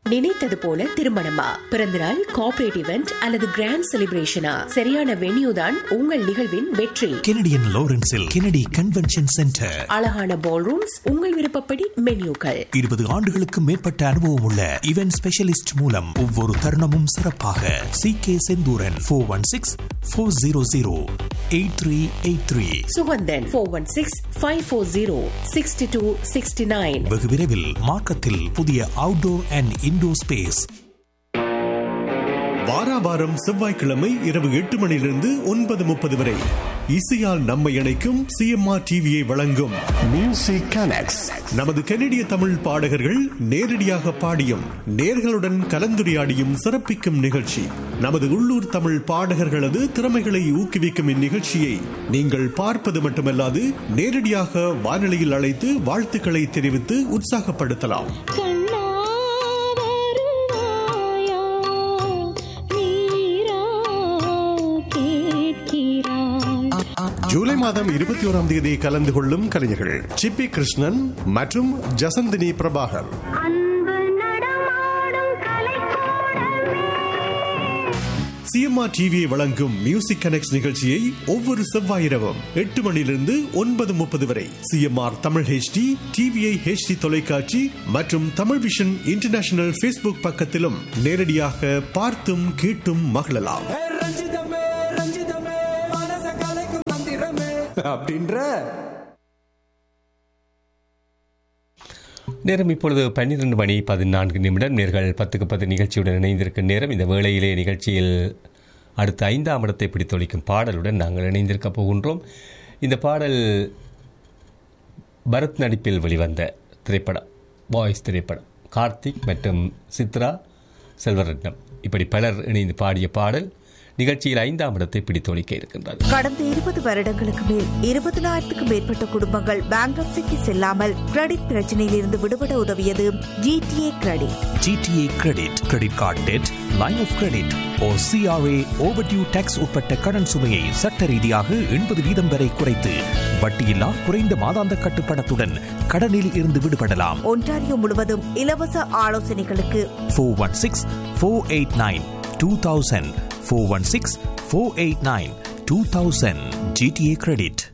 நினைத்தது போல திருமணமா, பிறந்தநாள், கார்ப்பரேட் இவெண்ட் அல்லது கிராண்ட் செலிப்ரேஷனா? சரியான வென்யூ தான் உங்கள் நிகழ்வின் வெற்றி. Canadian லாரன்ஸில் Kennedy convention centre. அழகான பால் ரூம்ஸ், உங்கள் விருப்பப்படி மென்யூக்கள். 20 ஆண்டுகளுக்கு மேற்பட்ட அனுபவம் உள்ள இவென்ட் ஸ்பெஷலிஸ்ட் மூலம் ஒவ்வொரு தருணமும் சிறப்பாக. CK செந்தூரன் 416-400-8383. சுகந்தன் 416-540-6269. வெகு விரைவில் மார்க்கத்தில் புதிய அவுட்டோர் அண்ட் இன்டோர் ஸ்பேஸ். வாராவாரம் செவ்வாய்க்கிழமை இரவு 8 மணியிலிருந்து 9:30 வரை இசையால் நம்மை இணைக்கும் CMR டிவியை வழங்கும் மியூசிக் கனெக்ட்ஸ். நமது கனடிய தமிழ் பாடகர்கள் நேரடியாக பாடியும் நேர்களுடன் கலந்துரையாடியும் சிறப்பிக்கும் நிகழ்ச்சி. நமது உள்ளூர் தமிழ் பாடகர்களது திறமைகளை ஊக்குவிக்கும் இந்நிகழ்ச்சியை நீங்கள் பார்ப்பது மட்டுமல்லாது நேரடியாக வானொலியில் அழைத்து வாழ்த்துக்களை தெரிவித்து உற்சாகப்படுத்தலாம். ஜூலை மாதம் 21ஆம் தேதி கலந்து கொள்ளும் கலைஞர்கள் சிப்பி கிருஷ்ணன் மற்றும் ஜசந்தினி பிரபாகர். CMR டிவியை வழங்கும் மியூசிக் கனெக்ட்ஸ் நிகழ்ச்சியை ஒவ்வொரு செவ்வாய் இரவும் 8 மணியிலிருந்து 9:30 வரை CMR Tamil HD, TVI HD தொலைக்காட்சி மற்றும் தமிழ் விஷன் இன்டர்நேஷனல் Facebook பக்கத்திலும் நேரடியாக பார்த்தும் கேட்டும் மகிழலாம். நேரம் இப்பொழுது 12:14 நேர்கள் 10:10 நிகழ்ச்சியுடன் இணைந்திருக்கும் நேரம். இந்த வேளையிலே நிகழ்ச்சியில் அடுத்த 5ஆம் இடத்தை பிடித்தொழிக்கும் பாடலுடன் நாங்கள் இணைந்திருக்க போகின்றோம். இந்த பாடல் பரத் நடிப்பில் வெளிவந்த திரைப்படம், பாய்ஸ் திரைப்படம். கார்த்திக் மற்றும் சித்ரா, செல்வரட்னம் இப்படி பலர் இணைந்து பாடிய பாடல் நிகழ்ச்சியில் 5ஆம் இடத்தை பிடித்தொழிக்க இருக்கின்றது. கடந்த 20 வருடங்களுக்கு மேல் 20,000க்கும் மேற்பட்ட குடும்பங்கள் பேங்க்ரப்சிக்கு செல்லாமல் கிரெடிட் பிரச்சனையில் இருந்து விடுபட உதவியது GTA credit. GTA credit, credit card dead, line of credit or CRA overdue tax உட்பட்ட கடன் சுமையை சட்ட ரீதியாக 80% வரை குறைத்து வட்டியில்லா குறைந்த மாதாந்த கட்டுப்பணத்துடன் கடனில் இருந்து விடுபடலாம். ஒன்டாரியோ முழுவதும் இலவச ஆலோசனைகளுக்கு 416-489-2000 416-489-2000 GTA கிரெடிட்.